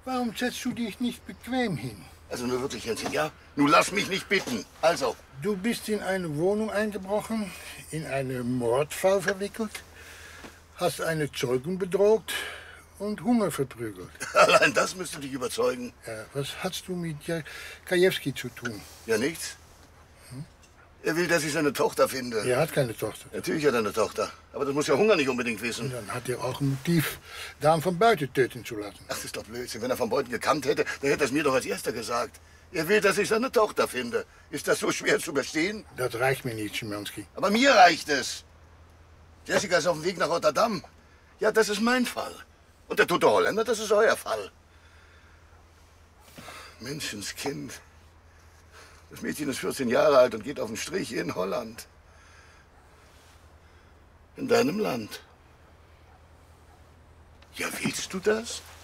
Warum setzt du dich nicht bequem hin? Also nur wirklich, Jänschen, ja? Nun lass mich nicht bitten. Also. Du bist in eine Wohnung eingebrochen, in einen Mordfall verwickelt, hast eine Zeugin bedroht und Hunger verprügelt. Allein das müsste dich überzeugen. Ja, was hast du mit Kajewski zu tun? Ja, nichts. Er will, dass ich seine Tochter finde. Er hat keine Tochter. Natürlich hat er eine Tochter. Aber das muss ja Hunger nicht unbedingt wissen. Und dann hat er auch ein Motiv, Damen von Beute töten zu lassen. Ach, das ist doch Blödsinn. Wenn er von Beuten gekannt hätte, dann hätte er es mir doch als Erster gesagt. Er will, dass ich seine Tochter finde. Ist das so schwer zu verstehen? Das reicht mir nicht, Schimanski. Aber mir reicht es. Jessica ist auf dem Weg nach Rotterdam. Ja, das ist mein Fall. Und der tote Holländer, das ist euer Fall. Menschenskind. Das Mädchen ist 14 Jahre alt und geht auf den Strich in Holland. In deinem Land. Ja, willst du das?